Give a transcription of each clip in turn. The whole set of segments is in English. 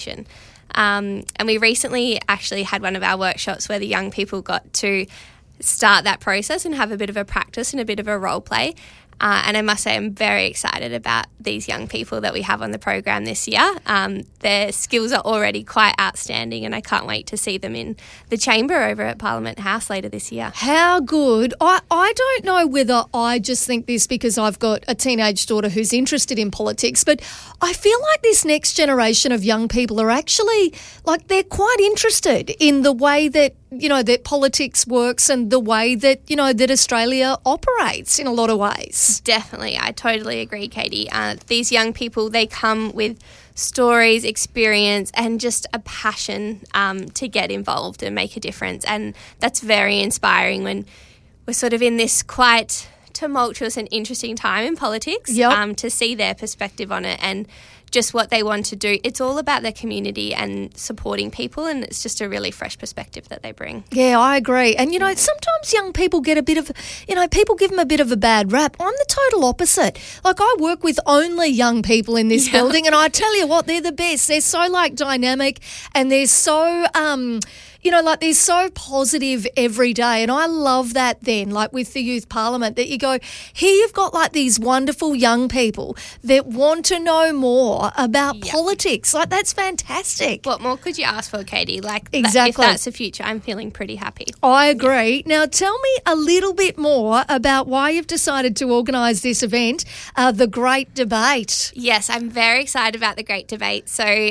And we recently actually had one of our workshops where the young people got to start that process and have a bit of a practice and a bit of a role play. And I must say I'm very excited about these young people that we have on the program this year. Their skills are already quite outstanding, and I can't wait to see them in the chamber over at Parliament House later this year. How good. I don't know whether I just think this because I've got a teenage daughter who's interested in politics, but I feel like this next generation of young people are actually, like, they're quite interested in the way that, you know, that politics works and the way that, you know, that Australia operates in a lot of ways. Definitely. I totally agree, Katie. These young people, they come with stories, experience, and just a passion to get involved and make a difference. And that's very inspiring when we're sort of in this quite tumultuous and interesting time in politics. Yep. To see their perspective on it and just what they want to do. It's all about their community and supporting people, and it's just a really fresh perspective that they bring. Yeah, I agree. And, you know, sometimes young people get a bit of, you know, people give them a bit of a bad rap. I'm the total opposite. Like, I work with only young people in this building, and I tell you what, they're the best. They're so, like, dynamic, and they're so you know, like, they're so positive every day. And I love that then, like with the Youth Parliament, that you go, here you've got like these wonderful young people that want to know more about politics. Like, that's fantastic. What more could you ask for, Katie? Like, exactly. If that's the future, I'm feeling pretty happy. I agree. Now, tell me a little bit more about why you've decided to organise this event, the Great Debate. Yes, I'm very excited about the Great Debate. So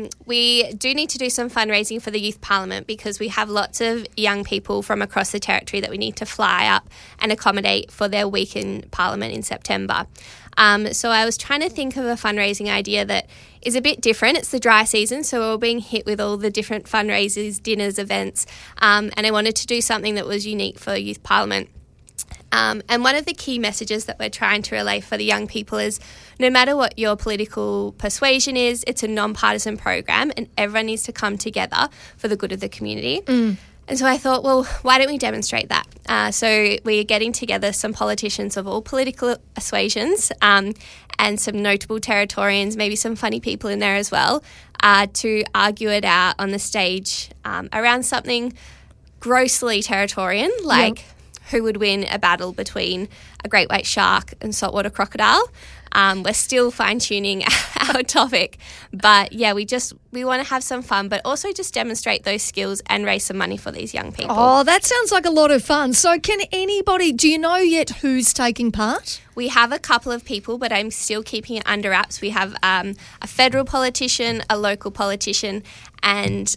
we do need to do some fundraising for the Youth Parliament because we have lots of young people from across the territory that we need to fly up and accommodate for their week in Parliament in September. So I was trying to think of a fundraising idea that is a bit different. It's the dry season, so we're being hit with all the different fundraisers, dinners, events, and I wanted to do something that was unique for Youth Parliament. And one of the key messages that we're trying to relay for the young people is no matter what your political persuasion is, it's a non-partisan program and everyone needs to come together for the good of the community. And so I thought, well, why don't we demonstrate that? So we are getting together some politicians of all political persuasions and some notable Territorians, maybe some funny people in there as well, to argue it out on the stage around something grossly Territorian, like who would win a battle between a great white shark and saltwater crocodile. We're still fine-tuning our topic. But, yeah, we want to have some fun, but also just demonstrate those skills and raise some money for these young people. Oh, that sounds like a lot of fun. So can anybody, do you know yet who's taking part? We have a couple of people, but I'm still keeping it under wraps. We have a federal politician, a local politician, and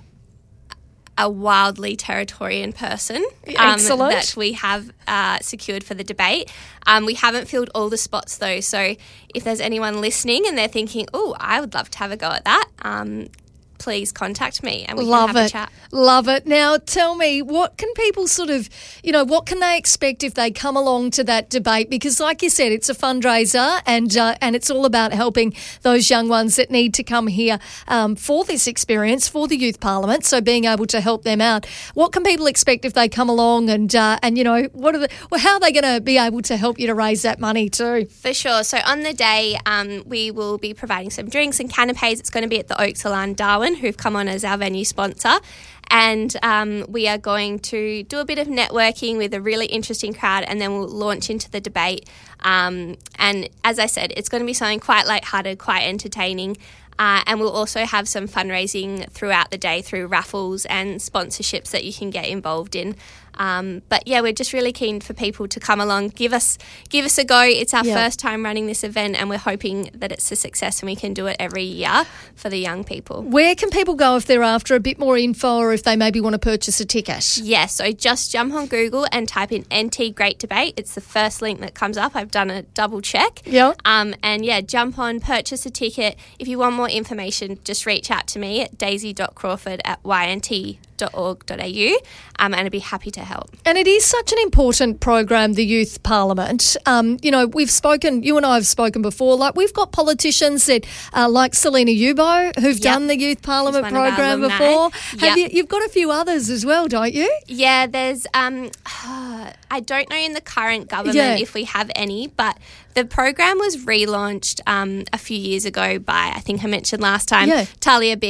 a wildly Territorian person that we have secured for the debate. We haven't filled all the spots though, so if there's anyone listening and they're thinking, oh, I would love to have a go at that, please contact me and we can have a chat. Love it. Now, tell me, what can people sort of, you know, what can they expect if they come along to that debate? Because like you said, it's a fundraiser and it's all about helping those young ones that need to come here for this experience, for the Youth Parliament, so being able to help them out. What can people expect if they come along and you know, how are they going to be able to help you to raise that money too? For sure. So on the day, we will be providing some drinks and canapes. It's going to be at the Oak Salon Darwin, who've come on as our venue sponsor. And we are going to do a bit of networking with a really interesting crowd and then we'll launch into the debate. And as I said, it's going to be something quite lighthearted, quite entertaining. And we'll also have some fundraising throughout the day through raffles and sponsorships that you can get involved in. But yeah, we're just really keen for people to come along, give us a go. It's our first time running this event and we're hoping that it's a success and we can do it every year for the young people. Where can people go if they're after a bit more info or if they maybe want to purchase a ticket? Yes, so just jump on Google and type in NT Great Debate. It's the first link that comes up. I've done a double check. Yeah. And yeah, jump on, purchase a ticket. If you want more information, just reach out to me at daisy.crawford@ynt.com.au. youth.org.au, and I'd be happy to help. And it is such an important program, the Youth Parliament. We've spoken, you and I have spoken before, like we've got politicians that like Selena Yubo who've done the Youth Parliament program before. You've got a few others as well, don't you? Yeah, there's, I don't know in the current government if we have any, but the program was relaunched a few years ago by, I think I mentioned last time, Talia